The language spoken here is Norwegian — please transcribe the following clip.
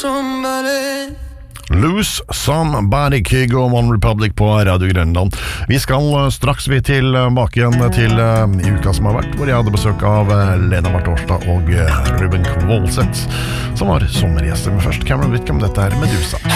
somebody. Lose Somebody, Kygo og One Republic på Radio Grønland. Vi skal straks tilbake igjen til i uka som har vært, hvor jeg hadde besøk av Lena Bartårstad og Ruben Kvolseth, som var sommergjester. Men først Cameron Whitcomb, dette er Medusa.